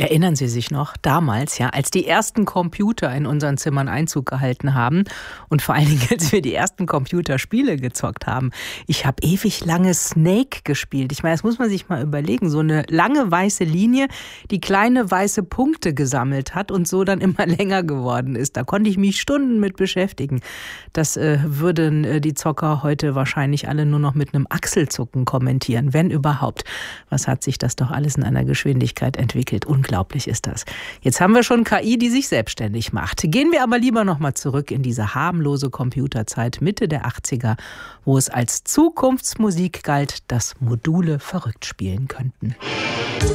Erinnern Sie sich noch, damals, ja, als die ersten Computer in unseren Zimmern Einzug gehalten haben und vor allen Dingen, als wir die ersten Computerspiele gezockt haben. Ich habe ewig lange Snake gespielt. Ich meine, das muss man sich mal überlegen. So eine lange weiße Linie, die kleine weiße Punkte gesammelt hat und so dann immer länger geworden ist. Da konnte ich mich Stunden mit beschäftigen. Das würden die Zocker heute wahrscheinlich alle nur noch mit einem Achselzucken kommentieren, wenn überhaupt. Was hat sich das doch alles in einer Geschwindigkeit entwickelt? Unglaublich ist das. Jetzt haben wir schon KI, die sich selbstständig macht. Gehen wir aber lieber noch mal zurück in diese harmlose Computerzeit Mitte der 80er, wo es als Zukunftsmusik galt, dass Module verrückt spielen könnten.